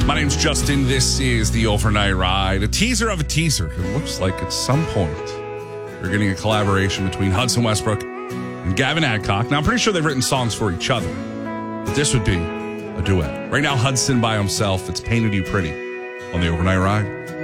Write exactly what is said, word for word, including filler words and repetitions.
My name's Justin. This is the Overnight Ride. A teaser of a teaser. It looks like at some point you're getting a collaboration between Hudson Westbrook and Gavin Adcock. Now, I'm pretty sure they've written songs for each other, but this would be a duet. Right now, Hudson by himself. It's Painted You Pretty on the Overnight Ride.